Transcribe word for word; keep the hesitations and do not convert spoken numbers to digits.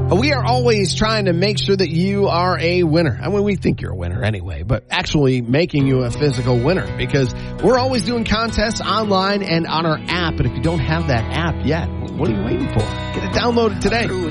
We are always trying to make sure that you are a winner. I mean, we think you're a winner anyway, but actually making you a physical winner, because we're always doing contests online and on our app. And if you don't have that app yet, what are you waiting for? Get it downloaded today.